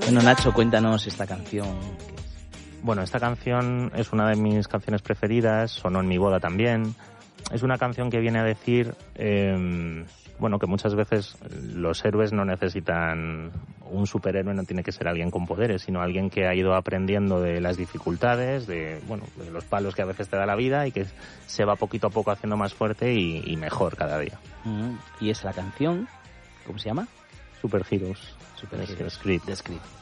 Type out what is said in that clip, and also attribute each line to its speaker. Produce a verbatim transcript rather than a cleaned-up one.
Speaker 1: Bueno, Nacho, cuéntanos esta canción.
Speaker 2: Bueno, esta canción es una de mis canciones preferidas, sonó en mi boda también. Es una canción que viene a decir, eh, bueno, que muchas veces los héroes no necesitan, un superhéroe no tiene que ser alguien con poderes, sino alguien que ha ido aprendiendo de las dificultades, de, bueno, de los palos que a veces te da la vida y que se va poquito a poco haciendo más fuerte y, y mejor cada día.
Speaker 1: Mm, y es la canción, ¿cómo se llama?
Speaker 2: Super Heroes.
Speaker 1: Super Heroes.
Speaker 2: The Script.
Speaker 1: The Script.